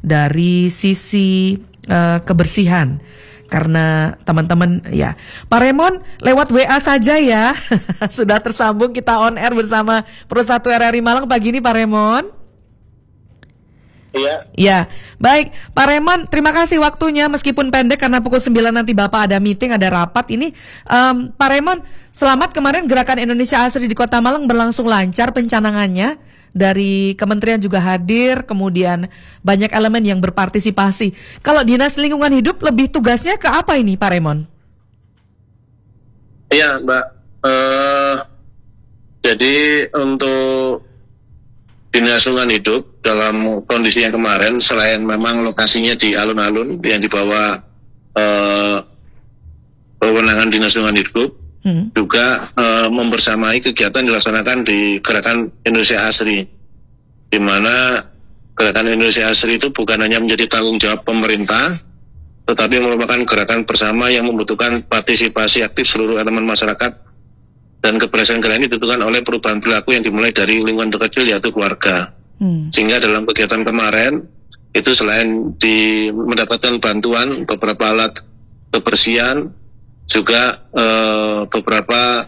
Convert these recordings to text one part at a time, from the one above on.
dari sisi kebersihan. Karena teman-teman ya, Pak Raymond lewat WA saja ya. Sudah tersambung, kita on air bersama Perussatu RRI Malang pagi ini Pak Raymond. Iya. Ya, baik Pak Raymond, terima kasih waktunya meskipun pendek karena pukul 9 nanti Bapak ada meeting, ada rapat ini. Pak Raymond, selamat, kemarin Gerakan Indonesia Asri di Kota Malang berlangsung lancar pencanangannya. Dari kementerian juga hadir, kemudian banyak elemen yang berpartisipasi. Kalau Dinas Lingkungan Hidup lebih tugasnya ke apa ini Pak Raymond? Iya Mbak, jadi untuk Dinas Lingkungan Hidup dalam kondisi yang kemarin, selain memang lokasinya di alun-alun yang di bawah kewenangan Dinas Lingkungan Hidup, juga membersamai kegiatan dilaksanakan di Gerakan Indonesia Asri, di mana Gerakan Indonesia Asri itu bukan hanya menjadi tanggung jawab pemerintah, tetapi merupakan gerakan bersama yang membutuhkan partisipasi aktif seluruh elemen masyarakat, dan keberhasilan gerakan ini ditentukan oleh perubahan perilaku yang dimulai dari lingkungan terkecil yaitu keluarga. Sehingga dalam kegiatan kemarin itu selain mendapatkan bantuan beberapa alat kebersihan, juga beberapa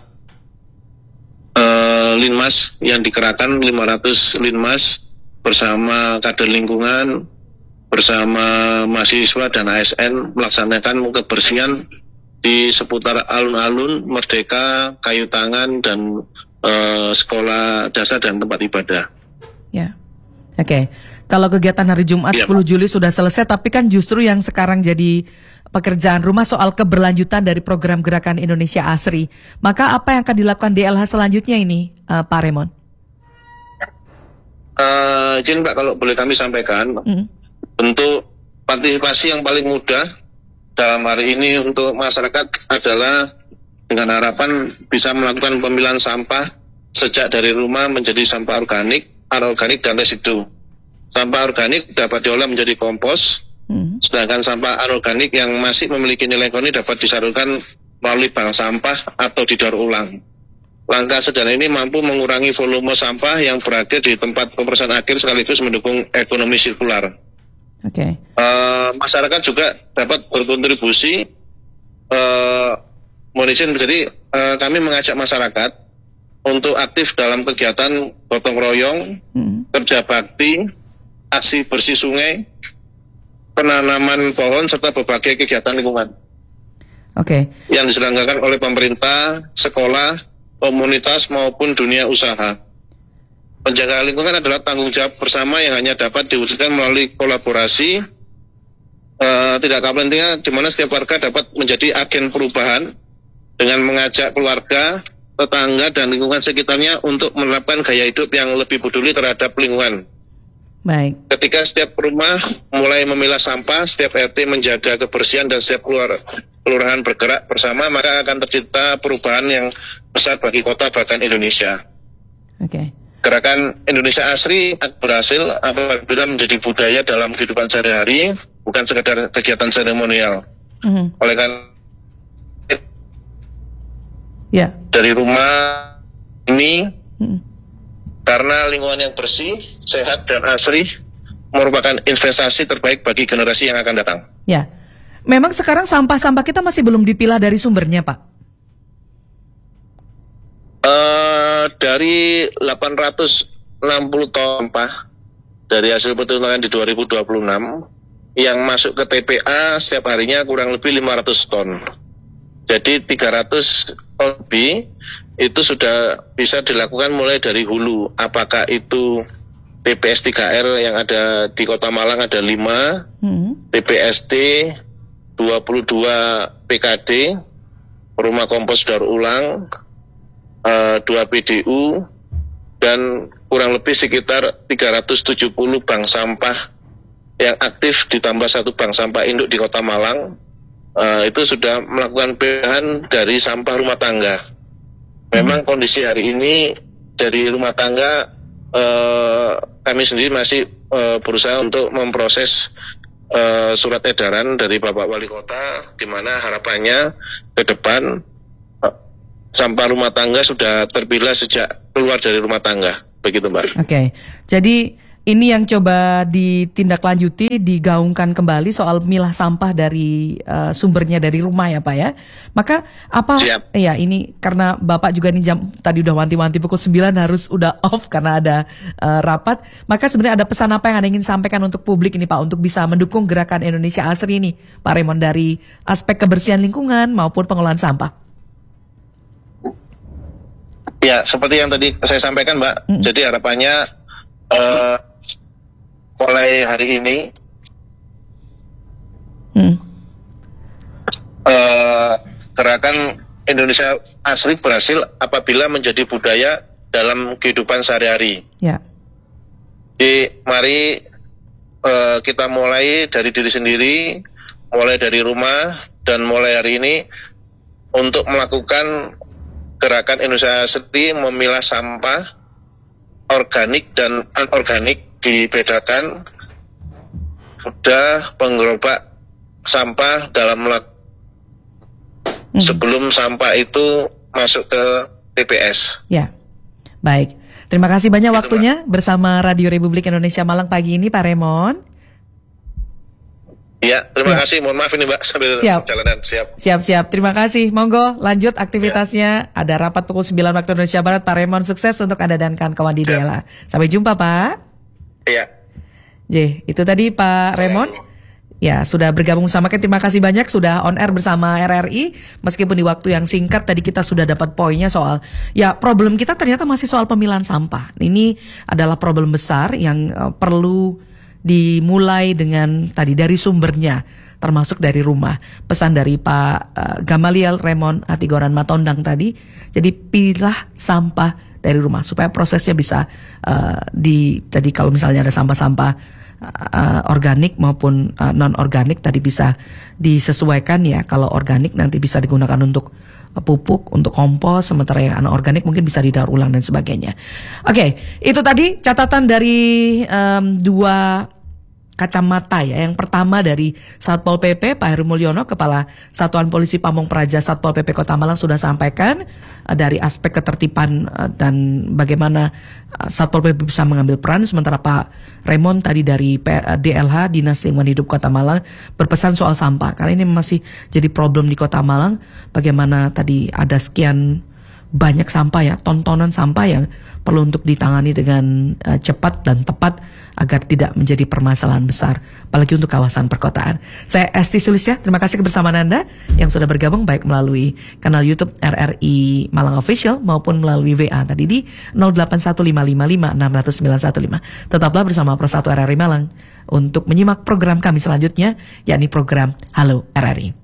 linmas yang dikerahkan, 500 linmas bersama kader lingkungan, bersama mahasiswa dan ASN melaksanakan kebersihan di seputar alun-alun, Merdeka, Kayu Tangan, dan sekolah dasar dan tempat ibadah. Ya, oke. Kalau kegiatan hari Jumat 10 Juli sudah selesai, tapi kan justru yang sekarang jadi pekerjaan rumah soal keberlanjutan dari program Gerakan Indonesia Asri. Maka apa yang akan dilakukan DLH selanjutnya ini, Pak Raymond? Izin Pak, kalau boleh kami sampaikan, bentuk partisipasi yang paling mudah dalam hari ini untuk masyarakat adalah dengan harapan bisa melakukan pemilahan sampah sejak dari rumah menjadi sampah organik, anorganik, dan residu. Sampah organik dapat diolah menjadi kompos, sedangkan sampah anorganik yang masih memiliki nilai ekonomi dapat disalurkan melalui bank sampah atau didaur ulang. Langkah sederhana ini mampu mengurangi volume sampah yang berada di tempat pemrosesan akhir sekaligus mendukung ekonomi sirkular. Masyarakat juga dapat berkontribusi. Jadi kami mengajak masyarakat untuk aktif dalam kegiatan gotong royong, kerja bakti, aksi bersih sungai, penanaman pohon, serta berbagai kegiatan lingkungan yang diselenggarakan oleh pemerintah, sekolah, komunitas, maupun dunia usaha. Penjagaan lingkungan adalah tanggung jawab bersama yang hanya dapat diwujudkan melalui kolaborasi, tidak kalah pentingnya, di mana setiap warga dapat menjadi agen perubahan dengan mengajak keluarga, tetangga, dan lingkungan sekitarnya untuk menerapkan gaya hidup yang lebih peduli terhadap lingkungan. Baik. Ketika setiap rumah mulai memilah sampah, setiap RT menjaga kebersihan, dan setiap kelurahan bergerak bersama, maka akan tercipta perubahan yang besar bagi kota bahkan Indonesia. Gerakan Indonesia Asri berhasil apabila menjadi budaya dalam kehidupan sehari-hari, bukan sekedar kegiatan seremonial. Oleh karena dari rumah ini, karena lingkungan yang bersih, sehat, dan asri merupakan investasi terbaik bagi generasi yang akan datang. Ya, memang sekarang sampah-sampah kita masih belum dipilah dari sumbernya, Pak. Dari 860 ton sampah dari hasil perhitungan di 2026 yang masuk ke TPA setiap harinya kurang lebih 500 ton. Jadi 300 ton lebih itu sudah bisa dilakukan mulai dari hulu. Apakah itu TPS 3R yang ada di Kota Malang ada 5, TPST 22 PKD, rumah kompos daur ulang 2 PDU, dan kurang lebih sekitar 370 bank sampah yang aktif ditambah 1 bank sampah induk di Kota Malang. Itu sudah melakukan pilihan dari sampah rumah tangga. Memang kondisi hari ini dari rumah tangga kami sendiri masih berusaha untuk memproses surat edaran dari Bapak Wali Kota, di mana harapannya ke depan sampah rumah tangga sudah terpilah sejak keluar dari rumah tangga, begitu Mbak. Jadi Ini yang coba ditindaklanjuti, digaungkan kembali soal milah sampah dari sumbernya dari rumah ya Pak ya. Maka apa? Siap. Ya ini karena Bapak juga nih tadi udah wanti-wanti pukul 9 harus udah off karena ada rapat. Maka sebenarnya ada pesan apa yang Anda ingin sampaikan untuk publik ini Pak untuk bisa mendukung gerakan Indonesia Asri ini Pak Raymond dari aspek kebersihan lingkungan maupun pengelolaan sampah. Ya, seperti yang tadi saya sampaikan Mbak. Jadi harapannya mulai hari ini gerakan Indonesia Asri berhasil apabila menjadi budaya dalam kehidupan sehari-hari. Ya. Jadi mari kita mulai dari diri sendiri, mulai dari rumah, dan mulai hari ini untuk melakukan gerakan Indonesia Asri memilah sampah organik dan anorganik dibedakan, sudah penggerobak sampah dalam sebelum sampah itu masuk ke TPS. Ya, baik. Terima kasih banyak Itu, waktunya bersama Radio Republik Indonesia Malang pagi ini Pak Raymond. Ya, terima kasih. Mohon maaf ini Mbak sambil perjalanan. Siap. Terima kasih. Monggo lanjut aktivitasnya. Ada rapat pukul 9 waktu Indonesia Barat. Pak Raymond sukses untuk Anda dan kawan-kawan di DLA. Sampai jumpa Pak. Iya. Itu tadi Pak Raymond. Ya, sudah bergabung sama kita. Terima kasih banyak sudah on air bersama RRI. Meskipun di waktu yang singkat tadi kita sudah dapat poinnya soal ya problem kita ternyata masih soal pemilahan sampah. Ini adalah problem besar yang perlu dimulai dengan tadi dari sumbernya, termasuk dari rumah. Pesan dari Pak Gamaliel Raymond Hatigoran Matondang tadi. Jadi pilah sampah dari rumah supaya prosesnya bisa tadi kalau misalnya ada sampah-sampah organik maupun non organik tadi bisa disesuaikan ya. Kalau organik nanti bisa digunakan untuk pupuk, untuk kompos, sementara yang anorganik mungkin bisa didaur ulang dan sebagainya. Oke, itu tadi catatan dari dua kacamata ya. Yang pertama dari Satpol PP Pak Heru Mulyono, Kepala Satuan Polisi Pamong Praja Satpol PP Kota Malang sudah sampaikan dari aspek ketertiban dan bagaimana Satpol PP bisa mengambil peran. Sementara Pak Raymond tadi dari DLH Dinas Lingkungan Hidup Kota Malang berpesan soal sampah karena ini masih jadi problem di Kota Malang. Bagaimana tadi ada sekian banyak sampah ya, tontonan sampah yang perlu untuk ditangani dengan cepat dan tepat agar tidak menjadi permasalahan besar, apalagi untuk kawasan perkotaan. Saya Esti Sulistya, terima kasih kebersamaan Anda yang sudah bergabung baik melalui kanal YouTube RRI Malang Official maupun melalui WA tadi di 081555600915. Tetaplah bersama Pro 1 RRI Malang untuk menyimak program kami selanjutnya, yakni program Halo RRI.